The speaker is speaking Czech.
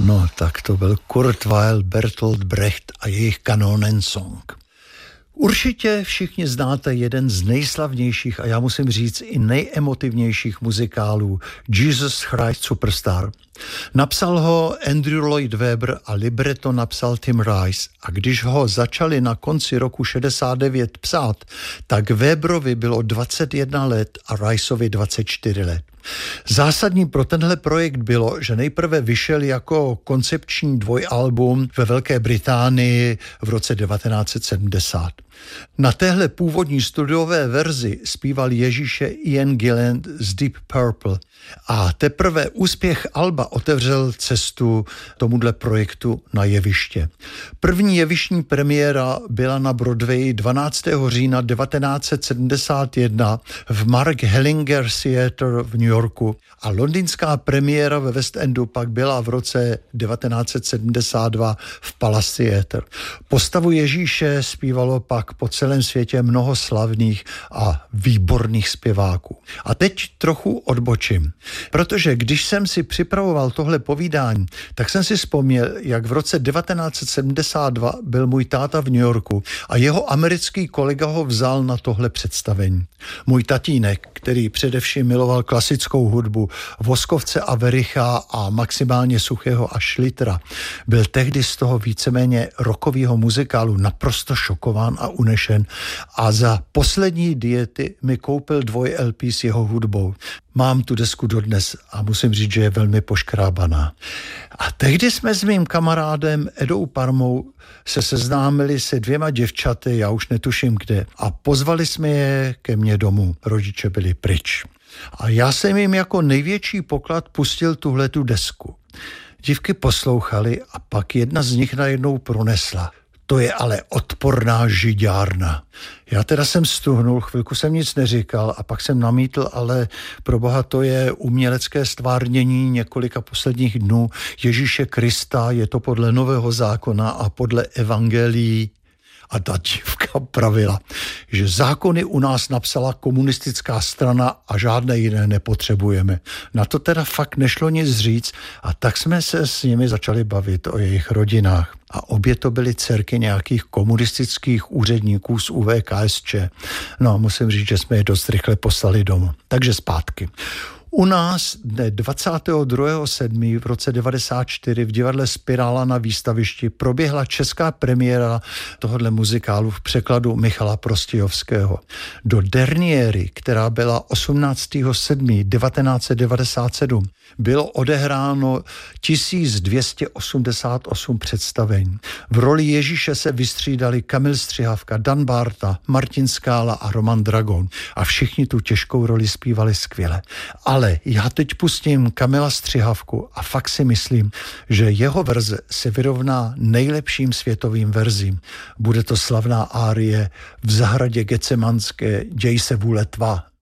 No, tak to byl Kurt Weill, Bertolt Brecht a jejich Kanonensong. Určitě všichni znáte jeden z nejslavnějších a já musím říct i nejemotivnějších muzikálů Jesus Christ Superstar. Napsal ho Andrew Lloyd Webber a libreto napsal Tim Rice. A když ho začali na konci roku 69 psát, tak Webberovi bylo 21 let a Riceovi 24 let. Zásadní pro tenhle projekt bylo, že nejprve vyšel jako koncepční dvojalbum ve Velké Británii v roce 1970. Na téhle původní studiové verzi zpíval Ježíše Ian Gillan z Deep Purple a teprve úspěch alba otevřel cestu tomuhle projektu na jeviště. První jevištní premiéra byla na Broadway 12. října 1971 v Mark Hellinger Theatre v New Yorku a londýnská premiéra ve West Endu pak byla v roce 1972 v Palace Theatre. Postavu Ježíše zpívalo pak po celém světě mnoho slavných a výborných zpěváků. A teď trochu odbočím, protože když jsem si připravoval tohle povídání, tak jsem si vzpomněl, jak v roce 1972 byl můj táta v New Yorku a jeho americký kolega ho vzal na tohle představení. Můj tatínek, který především miloval klasickou hudbu, Voskovce a Vericha a maximálně Suchého a Šlitra, byl tehdy z toho víceméně rockového muzikálu naprosto šokován a unešen a za poslední diety mi koupil 2 LP s jeho hudbou. Mám tu desku dodnes a musím říct, že je velmi poškrábaná. A tehdy jsme s mým kamarádem Edou Parmou se seznámili se 2 děvčaty, já už netuším kde, a pozvali jsme je ke mně domů. Rodiče byli pryč. A já jsem jim jako největší poklad pustil tuhletu desku. Dívky poslouchaly a pak jedna z nich najednou pronesla: to je ale odporná žiďárna. Já teda jsem stuhnul, chvilku jsem nic neříkal a pak jsem namítl, ale proboha, to je umělecké stvárnění několika posledních dnů Ježíše Krista, je to podle Nového zákona a podle evangelií. A ta dívka pravila, že zákony u nás napsala komunistická strana a žádné jiné nepotřebujeme. Na to teda fakt nešlo nic říct a tak jsme se s nimi začali bavit o jejich rodinách. A obě to byly dcerky nějakých komunistických úředníků z UVKSČ. No a musím říct, že jsme je dost rychle poslali domů. Takže zpátky. U nás dne 22.7. v roce 1994 v divadle Spirála na Výstavišti proběhla česká premiéra tohohle muzikálu v překladu Michala Prostějovského. Do derniéry, která byla 18.7.1997, bylo odehráno 1288 představení. V roli Ježíše se vystřídali Kamil Střihavka, Dan Bárta, Martin Skála a Roman Dragon. A všichni tu těžkou roli zpívali skvěle. Ale já teď pustím Kamila Střihavku a fakt si myslím, že jeho verze se vyrovná nejlepším světovým verzím. Bude to slavná árie V zahradě Getsemanské, děj se vůle tvá.